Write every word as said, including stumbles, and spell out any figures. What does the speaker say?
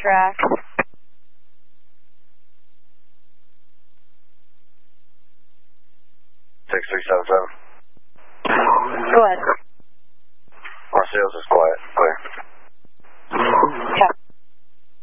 track. six three seven seven. Go ahead. Marseilles is quiet. Clear.